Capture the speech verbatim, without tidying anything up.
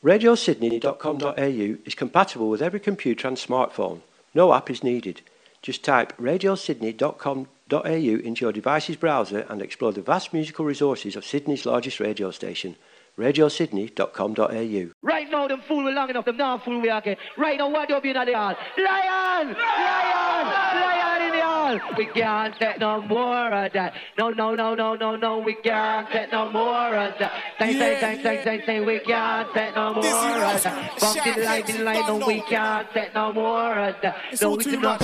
radio sydney dot com dot a u is compatible with every computer and smartphone. No app is needed. Just type radio sydney dot com dot a u into your device's browser and explore the vast musical resources of Sydney's largest radio station, radio sydney dot com dot a u. Right now, them fool we long enough, them not fool we again. Right now, what do you be in the hall? Lion! Lion! Lion in the hall! We can't take no more of that. No, no, no, no, no, no, we can't take no more of that. Say, say, say, say, say, say, we can't take no more of that. Bumping, lighting, light, no, we can't take no more of that. No, we do not